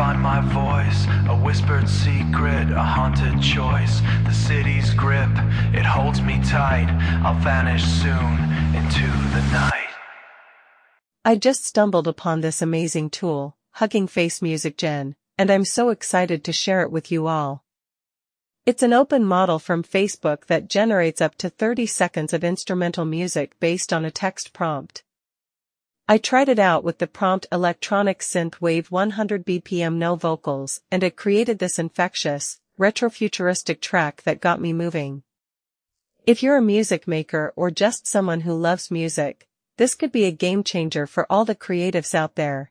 find my voice, a whispered secret, a haunted choice. The city's grip, it holds me tight. I'll vanish soon into the night. I just stumbled upon this amazing tool, Hugging Face Music Gen, and I'm so excited to share it with you all. It's an open model from Facebook that generates up to 30 seconds of instrumental music based on a text prompt. I tried it out with the prompt electronic synth wave 100 BPM no vocals, and it created this infectious, retrofuturistic track that got me moving. If you're a music maker or just someone who loves music, this could be a game changer for all the creatives out there.